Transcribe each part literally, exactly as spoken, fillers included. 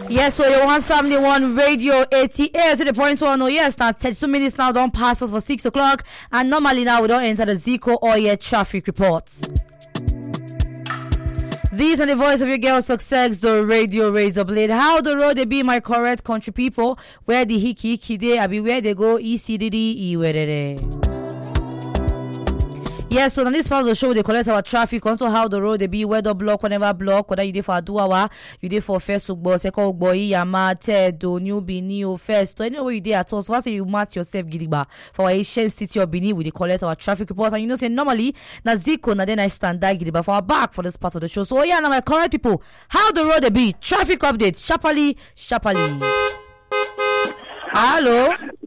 Yes, so you want Family One Radio eighty-eight to the point one. Oh, yes, now thirty-two minutes now don't pass us for six o'clock. And normally now we don't enter the Zico Oye traffic reports. These are the voice of your girl Success, the radio razor blade. How the road they be, my correct country people. Where the hiki hiki they, I be where they go, E C D D, E where they. Yes, so on this part of the show, they collect our traffic, also how the road they be, weather block, whenever block, whether you did for Aduawa, you did for first Ugbo, second Ugbo, Yama, Tedo, New Bini, first, so anyway you did at all. So once you match yourself, Gidigba, for our Asian city of Bini, we collect our traffic report, and you know, say normally, na Zico, na then I stand that Gidigba for our back for this part of the show. So yeah, now my correct people, how the road they be, traffic update, sharply, sharply. Hello.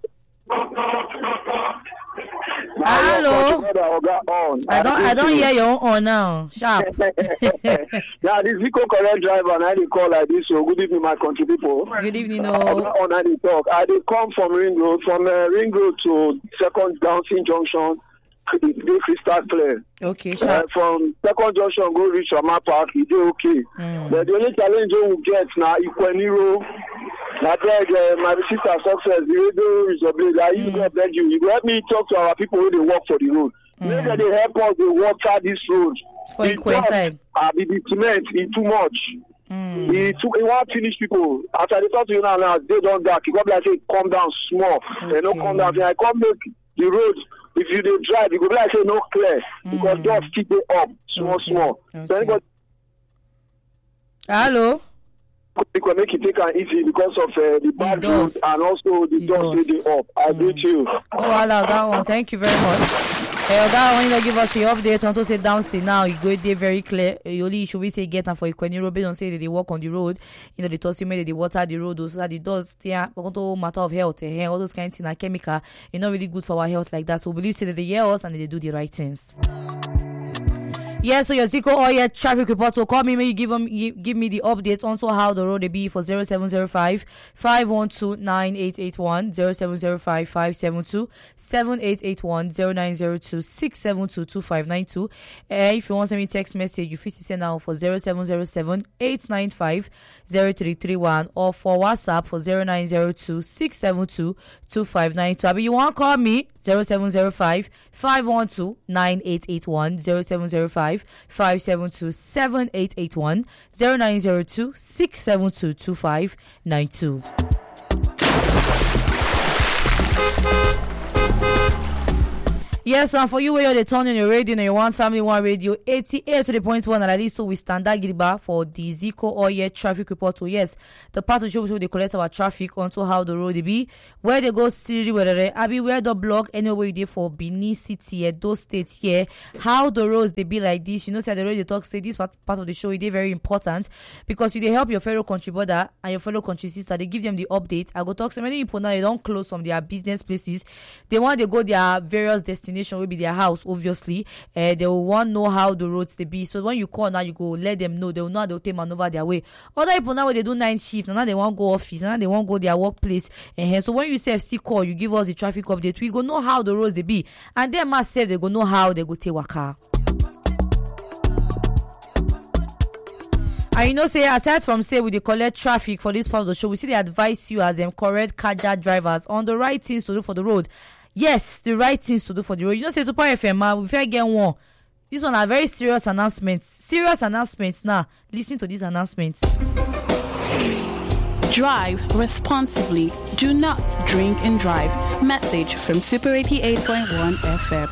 Hello. I don't I don't hear your own now. Sharp. Yeah, this Zico correct driver and I dey call like this. So good evening, my country people. Good evening, no. On I dey talk. I dey come from Ring Road, from uh, Ring Road to Second Bouncing Junction. Dey crystal clear. Okay, sure. Uh, from Second Junction go reach Rama Park, e dey okay. Mm. But the only challenge we get now Ikweniro. I beg uh, my sister Success, the radio is a blade. I mm. you beg you. You go help me talk to our people who they work for the road. Mm. Maybe they help us to water this road. For Ikwe side. Uh, the, the cement is too much. Mm. He too, he want finish people. After they talk to you now, now they don't dark. You got like say calm down small. Okay. They no calm down. I come make the road. If you dey drive, you go like say no clear mm. because just keep it up small okay. small. Okay. So anybody... Hello. People make it take an easy because of uh, the bad road and also the dogs they up. I mm. greet you. Oh, wow, that one. Thank you very much. Hey, that one, you give us the update on to say down say now you go there very clear. You only should we say get and for Ikweniro based on say that they walk on the road. You know, they toss you made they water the road, those that the does yeah, but matter of health, eh, all those kinds of things are chemical, it's not really good for our health like that. So we believe say that they hear us and they do the right things. Yes, so your Zico or your traffic report. So call me when you give them give, give me the updates on to how the road they be for zero seven zero five, five one two, nine eight eight one, zero seven zero five, five seven two, seven eight eight one, zero nine zero two, six seven two, two five nine two. Uh, if you want to send me text message, you please send now for zero seven zero seven, eight nine five, zero three three one or for WhatsApp for zero nine zero two, six seven two, two five nine two. I mean, you want to call me zero seven zero five, five one two, nine eight eight one, zero seven zero five, five seven two, seven eight eight one, zero nine zero two, six seven two, two five nine two. Yes, and for you where you're the turn on your radio and you want Family One Radio eighty-eight to the point one, and at least so we stand that gidigba for the Zico Oye traffic report. So yes, the part of the show where they collect our traffic onto how the road they be, where they go Siri, where they I be where the block anywhere they for Benin City, those states here, how the roads they be like this. You know, say the road they talk say this part, part of the show is very important because you they help your fellow country brother and your fellow country sister. They give them the update. I go talk so many people now they don't close from their business places. They want to go their various destinations. Will be their house, obviously. Uh, they will want to know how the roads they be. So when you call now, you go let them know. They will know they'll take maneuver their way. Other people now they do night shift. Now they want to go office. Now they want to go their workplace. Uh, so when you say F C call, you give us the traffic update. We go know how the roads they be, and then myself they go know how they go take waka. And you know, say aside from say we dey collect traffic for this part of the show, we see they advise you as them correct carja drivers on the right things to do for the road. Yes, the right things to do for the road. You don't say Super F M, we fair get one. This one are very serious announcements. Serious announcements now. Listen to these announcements. Drive responsibly. Do not drink and drive. Message from Super eighty-eight point one F M.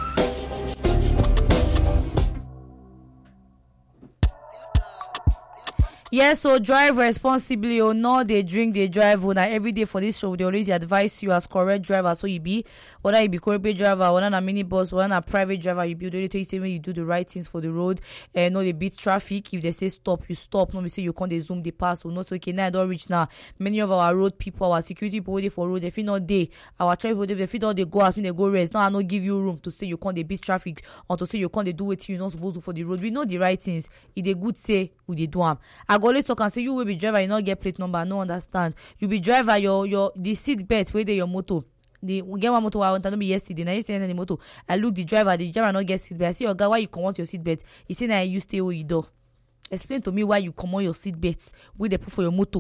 Yes, so drive responsibly or not. They drink, they drive. When every day for this show, they always advise you as correct driver. So you be whether you be corporate driver, whether a minibus, whether a private driver, you be the only thing you do the right things for the road and uh, no they beat traffic. If they say stop, you stop. No, we say you can't they zoom the pass or not. So okay, now I don't reach now. Many of our road people, our security people waiting for road, they feel not day. Our traffic people, they feel not they go out when they go rest. Now I don't give you room to say you can't they beat traffic or to say you can't they do it. You're not supposed to for the road. We know the right things. If they good say we they do them. I go always talk and say you will be driver, you not get plate number. I no understand. You be driver, your your the seat belt where they your motor. The we get one motor I want to be yesterday. Now you say the motor. I look the driver, the driver not get seat belt. I say, oh God, why you come out your seat belt? He say now you stay where you do. Explain to me why you come on your seat belts. Where they put for your motor.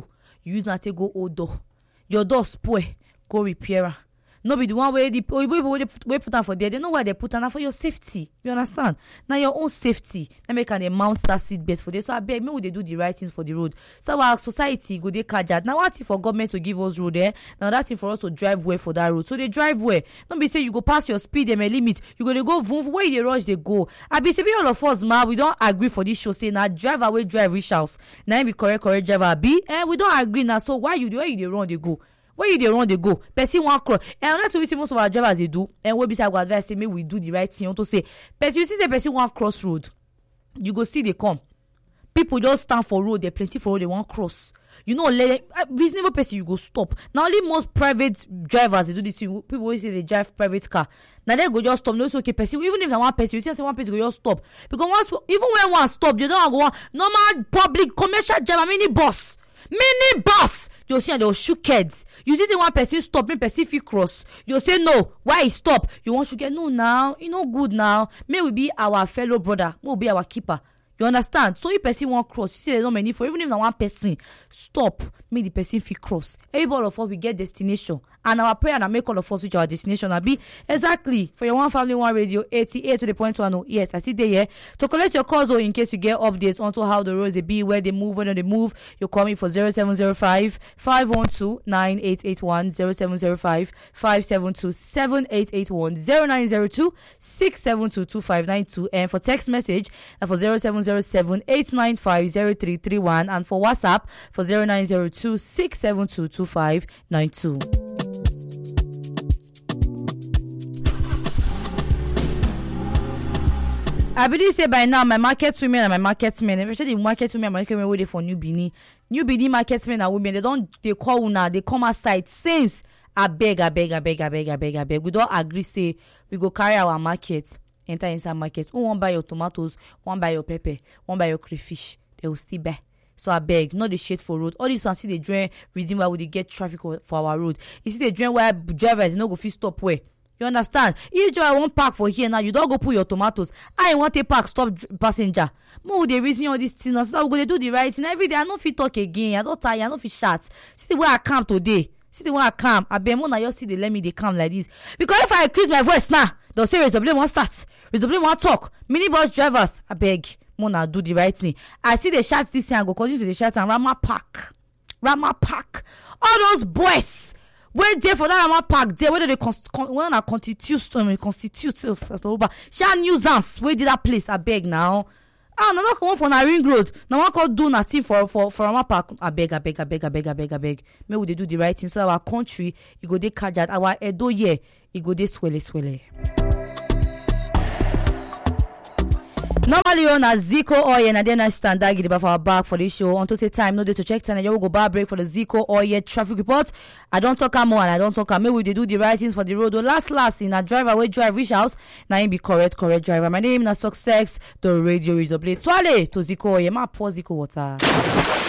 you use na take go old door. Your door spoil, go repair am. No be the one where the people we put on for there. They know why they put on for your safety. You understand? Now your own safety. Now make can mount that seat belt for this. So I beg me would they do the right things for the road. So our society go they catch that. Now what if for government to give us road there? Now that's thing for us to drive well for that road. So they drive well. Don't be say you go past your speed them a limit. You go they go vroom, where they rush they go. I be say all of us ma we don't agree for this show. Say now drive away drive reach house. Now be correct correct driver be. And we don't agree now. So why you do where you they run they go? Where you they run they go? Person one cross. And that's what we see most of our drivers they do. And we be say I go advise say me we do the right thing. To say person you see say person one cross road, you go see they come. People just stand for road. They plenty for road. They want cross. You know, let reasonable person you go stop. Now only most private drivers they do this. People always say they drive private car. Now they go just stop. No, it's okay. Person even if they one person, you see one person go just stop because once even when one stop, you don't go on normal public commercial driver mini bus. Mini bus, you'll see, and they'll shoot kids. You see, one person stop, one person feel cross. You'll say, no, why stop? You want to get, no, now, you know, good now. May we be our fellow brother, will be our keeper. You understand? So if person want cross, you see, there's no many for even if na one person stop, make the person feel cross. Everybody of us we get destination, and our prayer and make all of us reach our destination. I be exactly for your one family one radio eighty-eight to the point one. Oh, yes, I see there. Yeah. To collect your calls, or in case you get updates onto how the roads they be, where they move, when they move, you call me for zero seven zero five five one two nine eight eight one zero seven zero five five seven two seven eight eight one zero nine zero two six seven two two five nine two, and for text message uh, for zero seven zero seven eight nine five zero three three one, and for WhatsApp for zero nine zero two six seven two two five nine two. I believe say by now my market women and my market men, especially the market women and market men waiting for New Benin. New Benin market men and women, they don't they call una, they come outside since I beg, I beg, I beg, I beg, I beg, I beg. We don't agree say we go carry our market, enter inside market. Who won't buy your tomatoes, won't buy your pepper, won't buy your crayfish, they will still buy. So I beg, not the shade for road. All this one see the drain reason why we dey get traffic for our road. You see the drain where drivers no go fit stop where. You understand? If I want park for here now, you don't go put your tomatoes. I want a park stop passenger. More they reason all these things. So we go do the right thing every day. I no fit talk again. I don't tire. I no fit shout. See the way I come today. See the way I come. I be more now. You see the let me they come like this. Because if I increase my voice now, they'll say Resolve won't start. Resolve won't talk. Minibus drivers, I beg. Mona do the right thing. I see the shots this thing. I go continue to the shots and Rama Park, Rama Park. All those boys. Wait there for that Rama Park there, whether they const- con- when I constitute, um, constitute, shall nuisance. Where did that place? I beg now. Ah, no, not come for na ring road. No one call do nothing for for for Rama Park. I beg, I beg, I beg, I beg, I beg, I beg. May we they do the right thing so our country, it go they catch that our Edo year, it go they swelle swelle. Normally on a Zico oil and then I stand that give for our back for this show. Until say time, no day to check time and you will go bar break for the Zico oil traffic report. I don't talk more and I don't talk maybe they do the right things for the road. The last last in a driver way drive reach house. Now you be correct, correct driver. My name is Success. The radio is a play. Twale to Zico oil. My poor Zico water.